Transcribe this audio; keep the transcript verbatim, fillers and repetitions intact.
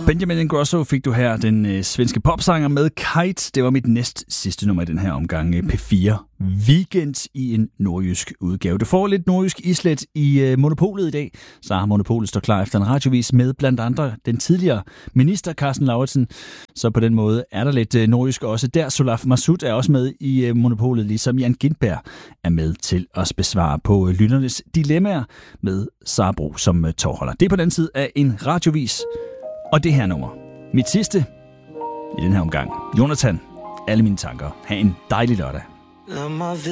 Benjamin Ingrosso fik du her, den øh, svenske popsanger med Kite. Det var mit næst sidste nummer i den her omgang, P fire Weekend i en nordjysk udgave. Du får lidt nordjysk islet i øh, Monopolet i dag. Så har Monopolet står klar efter en radiovis med blandt andre den tidligere minister Carsten Lauritsen. Så på den måde er der lidt øh, nordjysk også der. Solaf Massoud er også med i øh, Monopolet, ligesom Jan Gintberg er med til at besvare på øh, lytternes dilemmaer med Sara Bro som øh, tovholder. Det er på den side af en radiovis. Og det her nummer, mit sidste i den her omgang. Jonathan, alle mine tanker. Ha' en dejlig lørdag.